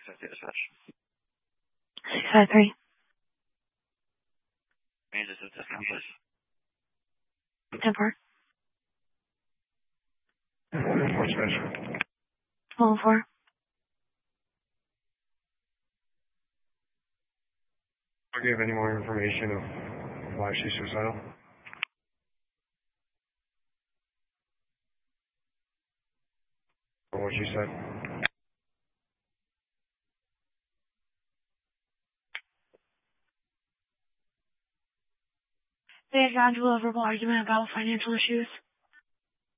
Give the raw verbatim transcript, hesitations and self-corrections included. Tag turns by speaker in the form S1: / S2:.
S1: dispatch.
S2: six five three.
S1: May I just assist now, please?
S2: ten four.
S3: four special.
S2: one four.
S3: Do you have any more information of why she's suicidal? Or what she said?
S2: They had gone to a verbal argument about financial issues.